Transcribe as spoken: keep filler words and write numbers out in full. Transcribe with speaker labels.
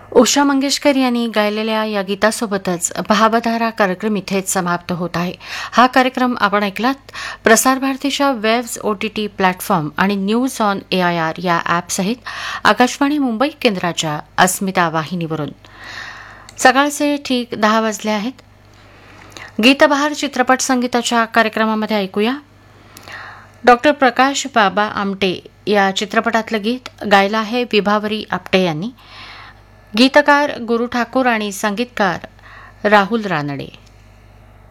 Speaker 1: उषा मंगेशकर यांनी गायलेल्या या गीतासोबतच भावधारा कार्यक्रम इथेच समाप्त होत आहे. हा कार्यक्रम आपण ऐकलात प्रसार भारतीच्या वेव्स ओटीटी प्लॅटफॉर्म आणि news on A I R या ॲपसहित आकाशवाणी मुंबई केंद्राच्या अस्मिता वाहिनीवरून. सकाळचे ठीक दहा वाजले आहेत. गीतबहार चित्रपट संगीताच्या कार्यक्रमामध्ये ऐकूया डॉक्टर प्रकाश बाबा आमटे या चित्रपटातलं गीत. गायलं आहे विभावरी आपटे यांनी. गीतकार गुरु ठाकूर आणि संगीतकार राहुल रानडे.